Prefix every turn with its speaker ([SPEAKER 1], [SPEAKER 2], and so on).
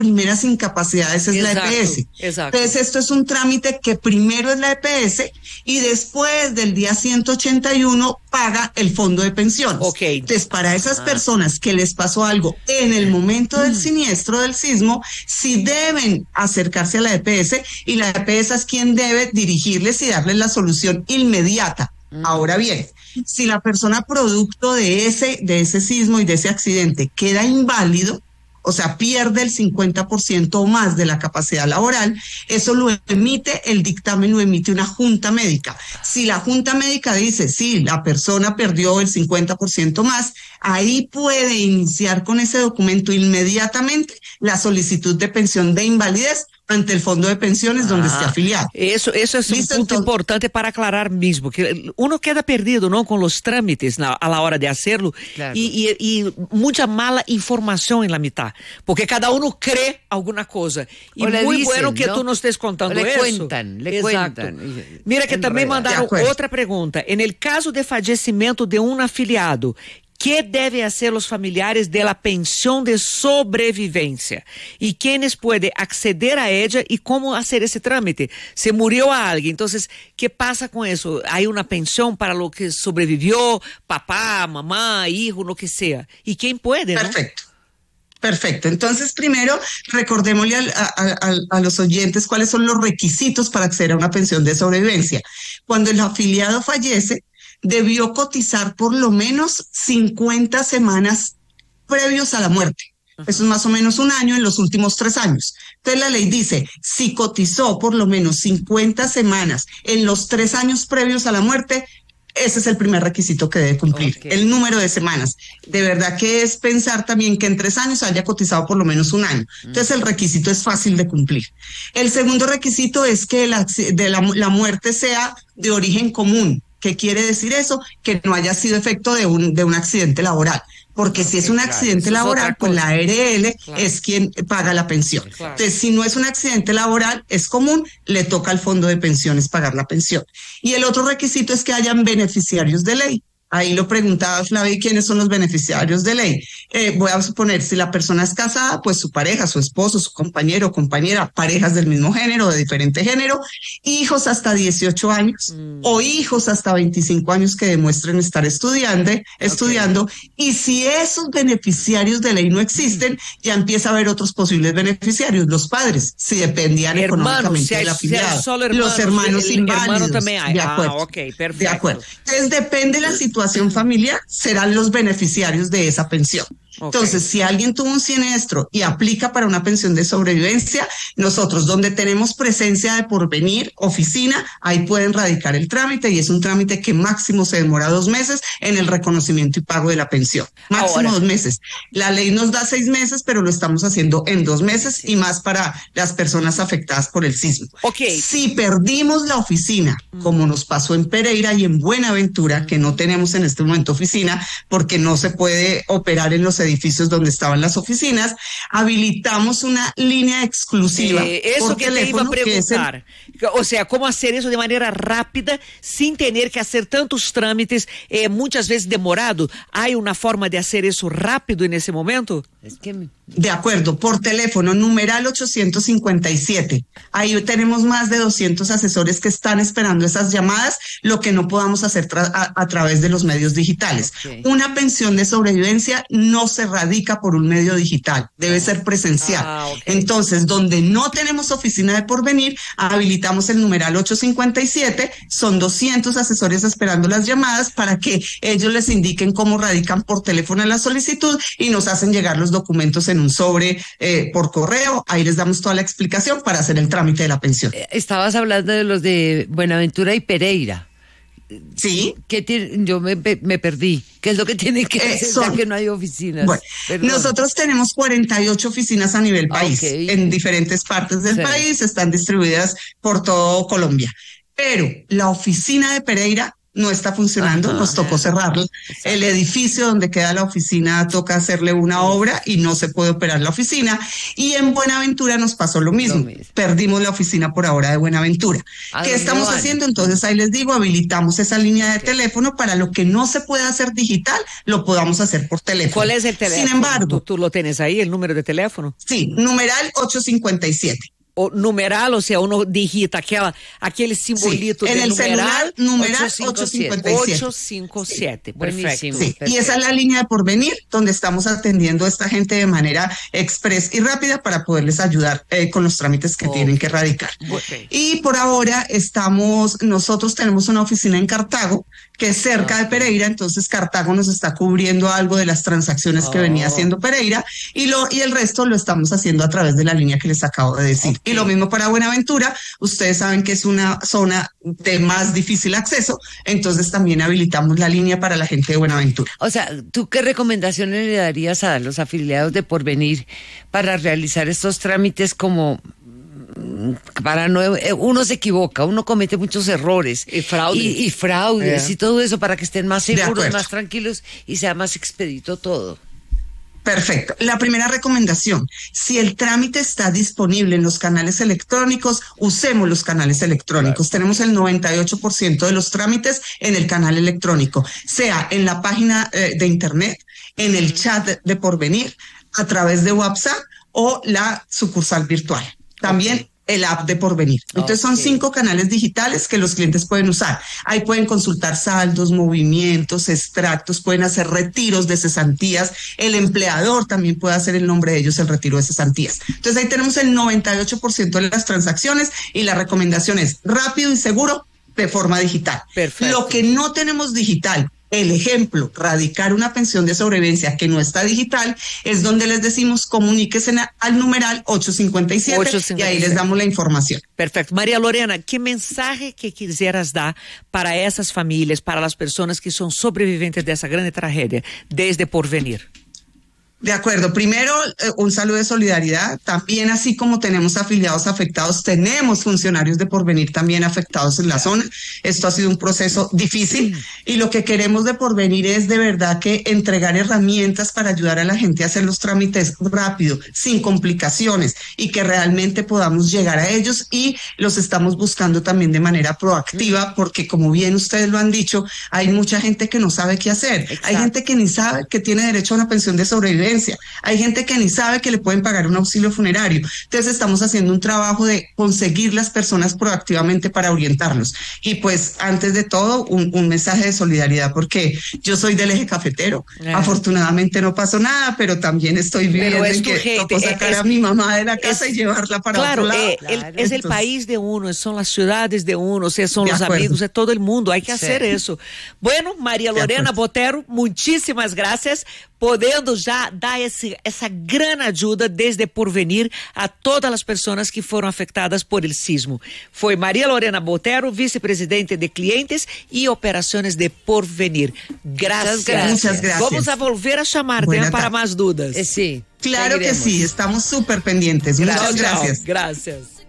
[SPEAKER 1] primeras incapacidades es la EPS.
[SPEAKER 2] Exacto.
[SPEAKER 1] Entonces, esto es un trámite que primero es la EPS y después del día 181 paga el fondo de pensiones.
[SPEAKER 2] Okay.
[SPEAKER 1] Entonces, para esas personas que les pasó algo en el momento del siniestro del sismo, sí deben acercarse a la EPS y la EPS es quien debe dirigirles y darles la solución inmediata. Ahora bien, si la persona producto de ese sismo y de ese accidente queda inválido, o sea, pierde el 50% o más de la capacidad laboral, eso lo emite el dictamen, lo emite una junta médica. Si la junta médica dice, sí, la persona perdió el 50% más, ahí puede iniciar con ese documento inmediatamente la solicitud de pensión de invalidez ante el fondo de pensiones donde esté afiliado.
[SPEAKER 2] Eso es un punto entonces importante para aclarar mismo, que uno queda perdido, ¿no?, con los trámites a la hora de hacerlo, claro. y mucha mala información en la mitad, porque cada uno cree alguna cosa. Y muy dicen, bueno que, ¿no?, tú nos estés contando
[SPEAKER 3] le
[SPEAKER 2] eso.
[SPEAKER 3] Le cuentan.
[SPEAKER 2] Mira que también mandaron otra pregunta. En el caso de fallecimiento de un afiliado, ¿qué deben hacer los familiares de la pensión de sobrevivencia? ¿Y quiénes pueden acceder a ella y cómo hacer ese trámite? Se murió a alguien, entonces, ¿qué pasa con eso? ¿Hay una pensión para lo que sobrevivió? Papá, mamá, hijo, lo que sea. ¿Y quién puede?
[SPEAKER 1] Perfecto. ¿No? Perfecto. Entonces, primero, recordémosle a los oyentes cuáles son los requisitos para acceder a una pensión de sobrevivencia. Cuando el afiliado fallece, debió cotizar por lo menos 50 semanas previos a la muerte. Eso es más o menos un año en los últimos 3 años. Entonces la ley dice, si cotizó por lo menos 50 semanas en los 3 años previos a la muerte, ese es el primer requisito que debe cumplir, el número de semanas. De verdad que es pensar también que en 3 años haya cotizado por lo menos un año. Entonces el requisito es fácil de cumplir. El segundo requisito es que la muerte sea de origen común. ¿Qué quiere decir eso? Que no haya sido efecto de un accidente laboral. Porque si es un accidente laboral, pues la ARL es quien paga la pensión. Entonces, si no es un accidente laboral, es común, le toca al fondo de pensiones pagar la pensión. Y el otro requisito es que hayan beneficiarios de ley. Ahí lo preguntaba Flavia, ¿quiénes son los beneficiarios de ley? Voy a suponer, si la persona es casada, pues su pareja, su esposo, su compañero o compañera, parejas del mismo género, de diferente género, hijos hasta 18 años o hijos hasta 25 años que demuestren estar estudiando. Y si esos beneficiarios de ley no existen, ya empieza a haber otros posibles beneficiarios, los padres, si dependían económicamente del afiliado. Los hermanos inválidos.
[SPEAKER 2] También hay.
[SPEAKER 1] De acuerdo.
[SPEAKER 2] Perfecto.
[SPEAKER 1] De acuerdo. Entonces, depende de la situación familiar, serán los beneficiarios de esa pensión. Entonces, si alguien tuvo un siniestro y aplica para una pensión de sobrevivencia, nosotros donde tenemos presencia de porvenir, oficina, ahí pueden radicar el trámite y es un trámite que máximo se demora 2 meses en el reconocimiento y pago de la pensión. Máximo 2 meses. La ley nos da 6 meses, pero lo estamos haciendo en 2 meses y más para las personas afectadas por el sismo. Si perdimos la oficina, como nos pasó en Pereira y en Buenaventura, que no tenemos en este momento oficina porque no se puede operar en los edificios donde estaban las oficinas, habilitamos una línea exclusiva.
[SPEAKER 2] Eso que te iba a preguntar. O sea, ¿cómo hacer eso de manera rápida sin tener que hacer tantos trámites, muchas veces demorado? ¿Hay una forma de hacer eso rápido en ese momento?
[SPEAKER 1] De acuerdo, por teléfono, numeral 857. Ahí tenemos más de 200 asesores que están esperando esas llamadas, lo que no podamos hacer a través de los medios digitales. Una pensión de sobrevivencia no se radica por un medio digital, debe ser presencial. Entonces, donde no tenemos oficina de porvenir, habilitamos el numeral 857, son 200 asesores esperando las llamadas para que ellos les indiquen cómo radican por teléfono la solicitud y nos hacen llegar los documentos en un sobre por correo. Ahí les damos toda la explicación para hacer el trámite de la pensión.
[SPEAKER 3] Estabas hablando de los de Buenaventura y Pereira.
[SPEAKER 1] Sí.
[SPEAKER 3] Yo me perdí. ¿Qué es lo que tienen que hacer ya que no hay oficinas?
[SPEAKER 1] Bueno, nosotros tenemos 48 oficinas a nivel país, en diferentes partes del país, están distribuidas por todo Colombia. Pero la oficina de Pereira no está funcionando, nos tocó cerrarlo. El edificio donde queda la oficina toca hacerle una obra y no se puede operar la oficina. Y en Buenaventura nos pasó lo mismo. Perdimos la oficina por ahora de Buenaventura. ¿Qué estamos haciendo? Entonces ahí les digo, habilitamos esa línea de teléfono para lo que no se pueda hacer digital, lo podamos hacer por teléfono.
[SPEAKER 2] ¿Cuál es el teléfono?
[SPEAKER 1] Sin embargo,
[SPEAKER 2] ¿Tú lo tienes ahí, el número de teléfono?
[SPEAKER 1] Sí, numeral 857.
[SPEAKER 2] O numeral, o sea, uno digita aquele simbolito
[SPEAKER 1] en
[SPEAKER 2] de
[SPEAKER 1] el celular, numeral 857.
[SPEAKER 2] 857, perfecto.
[SPEAKER 1] Sí. Y esa es la línea de Porvenir, donde estamos atendiendo a esta gente de manera express y rápida para poderles ayudar con los trámites que tienen que radicar. Y por ahora nosotros tenemos una oficina en Cartago, que es cerca de Pereira, entonces Cartago nos está cubriendo algo de las transacciones que venía haciendo Pereira, y el resto lo estamos haciendo a través de la línea que les acabo de decir. Y lo mismo para Buenaventura, ustedes saben que es una zona de más difícil acceso, entonces también habilitamos la línea para la gente de Buenaventura.
[SPEAKER 3] O sea, ¿tú qué recomendaciones le darías a los afiliados de Porvenir para realizar estos trámites como... para no, uno se equivoca, uno comete muchos errores y fraudes y todo eso para que estén más seguros, más tranquilos y sea más expedito todo?
[SPEAKER 1] Perfecto. La primera recomendación, si el trámite está disponible en los canales electrónicos, usemos los canales electrónicos. Tenemos el 98% de los trámites en el canal electrónico, sea en la página de internet, en el chat de Porvenir, a través de WhatsApp o la sucursal virtual. También el app de Porvenir. Entonces son 5 canales digitales que los clientes pueden usar. Ahí pueden consultar saldos, movimientos, extractos, pueden hacer retiros de cesantías. El empleador también puede hacer el nombre de ellos el retiro de cesantías. Entonces ahí tenemos el 98% de las transacciones y la recomendación es rápido y seguro de forma digital.
[SPEAKER 2] Perfecto.
[SPEAKER 1] Lo que no tenemos digital, el ejemplo, radicar una pensión de sobrevivencia que no está digital, es donde les decimos comuníquense al numeral 857 y ahí les damos la información.
[SPEAKER 2] Perfecto. María Lorena, ¿qué mensaje que quisieras dar para esas familias, para las personas que son sobrevivientes de esa grande tragedia desde Porvenir?
[SPEAKER 1] De acuerdo. Primero, un saludo de solidaridad. También, así como tenemos afiliados afectados, tenemos funcionarios de Porvenir también afectados en la zona. Esto ha sido un proceso difícil y lo que queremos de Porvenir es de verdad que entregar herramientas para ayudar a la gente a hacer los trámites rápido, sin complicaciones y que realmente podamos llegar a ellos, y los estamos buscando también de manera proactiva porque, como bien ustedes lo han dicho, hay mucha gente que no sabe qué hacer. Exacto. Hay gente que ni sabe que tiene derecho a una pensión de sobrevivencia. Hay gente que ni sabe que le pueden pagar un auxilio funerario. Entonces estamos haciendo un trabajo de conseguir las personas proactivamente para orientarlos. Y pues antes de todo un mensaje de solidaridad, porque yo soy del eje cafetero. Afortunadamente no pasó nada, pero también estoy viviendo en que tocó sacar a mi mamá de la casa y llevarla para otro lado.
[SPEAKER 2] Es el país de uno, son las ciudades de uno, son los amigos de todo el mundo. Hay que hacer eso. Bueno, María Lorena Botero, muchísimas gracias, podendo já dar essa grande ajuda desde Porvenir a todas as pessoas que foram afetadas por el sismo. Foi Maria Lorena Botero, vice-presidente de clientes e operações de Porvenir. Gracias.
[SPEAKER 1] Muchas gracias.
[SPEAKER 2] Vamos a volver a chamarte para más dudas.
[SPEAKER 3] Sí.
[SPEAKER 1] Claro que sí, estamos súper pendientes. Muchas gracias.
[SPEAKER 2] Gracias.